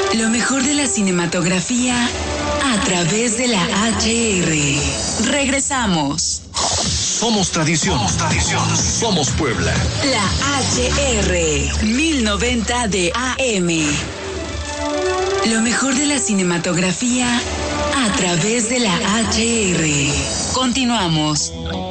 Lo mejor de la cinematografía a través de la HR. Regresamos. Somos tradición. Somos Puebla. La HR 1090 de AM. Lo mejor de la cinematografía a través de la HR. Continuamos.